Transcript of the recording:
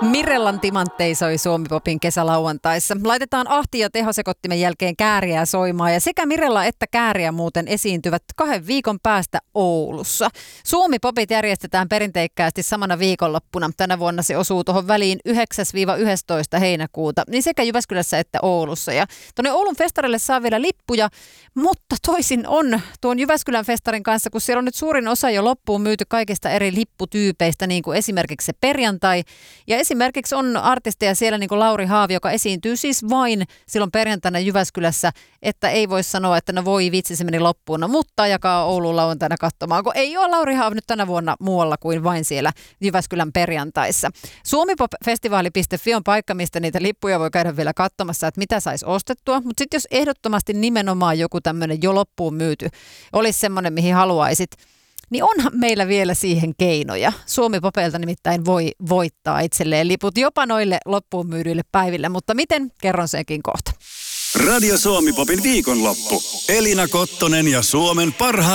Mirellan timanttei soi Suomi-popin kesälauantaissa. Laitetaan ahti ja tehosekottimen jälkeen Kääriää soimaan ja sekä Mirella että Kääriä muuten esiintyvät 2 viikon päästä Oulussa. Suomi-popit järjestetään perinteikkäästi samana viikonloppuna. Tänä vuonna se osuu tuohon väliin 9-11 heinäkuuta, niin sekä Jyväskylässä että Oulussa. Ja tuonne Oulun festarille saa vielä lippuja, mutta toisin on tuon Jyväskylän festarin kanssa, kun siellä on nyt suurin osa jo loppuun myyty kaikista eri lipputyypeistä, niin kuin esimerkiksi se perjantai. Ja esimerkiksi on artisteja siellä niin kuin Lauri Haavi, joka esiintyy siis vain silloin perjantaina Jyväskylässä, että ei voi sanoa, että no voi vitsi, se meni loppuun. No, mutta jakaa Oulun lauantaina katsomaan, kun ei ole Lauri Haavi nyt tänä vuonna muualla kuin vain siellä Jyväskylän perjantaissa. Suomipop-festivaali.fi on paikka, mistä niitä lippuja voi käydä vielä katsomassa, että mitä saisi ostettua. Mutta sitten jos ehdottomasti nimenomaan joku tämmöinen jo loppuun myyty olisi semmoinen, mihin haluaisit, niin onhan meillä vielä siihen keinoja. Suomi-popelta nimittäin voi voittaa itselleen liput jopa noille loppuun myydyille päiville, mutta miten? Kerron senkin kohta. Radio Suomi-popin viikonloppu. Elina Kottonen ja Suomen parhaat